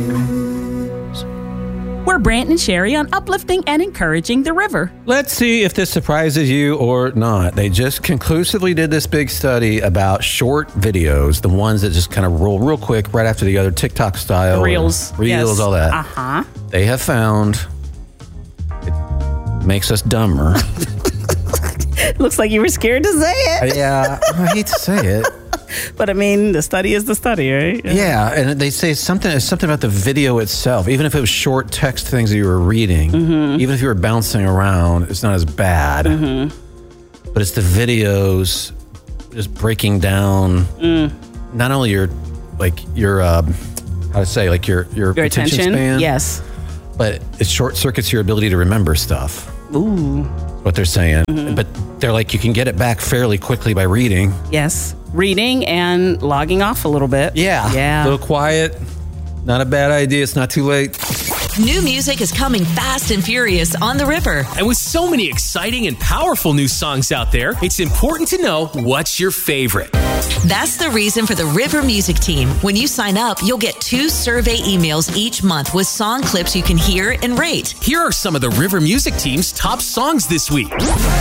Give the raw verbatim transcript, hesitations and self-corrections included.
We're Brant and Sherry on uplifting and encouraging the river. Let's see if this surprises you or not. They just conclusively did this big study about short videos, the ones that just kind of roll real quick right after the other, TikTok style. The reels. Reels, Yes. all that. Uh-huh. They have found it makes us dumber. Looks like you were scared to say it. Yeah, I hate to say it. But I mean, the study is the study, right? Yeah, and they say something something about the video itself. Even if it was short text things that you were reading, Mm-hmm. even if you were bouncing around, it's not as bad. Mm-hmm. But it's the videos just breaking down Mm. not only your like your uh, how to say like your your, Your attention, attention? span, Yes. but it short circuits your ability to remember stuff. Ooh. What they're saying, Mm-hmm. but they're like you can get it back fairly quickly by reading. Yes. Reading and logging off a little bit. Yeah, Yeah. a little quiet. Not a bad idea. It's not too late. New music is coming fast and furious on the river. And with so many exciting and powerful new songs out there, it's important to know what's your favorite. That's the reason for the River Music Team. When you sign up, you'll get two survey emails each month with song clips you can hear and rate. Here are some of the River Music Team's top songs this week.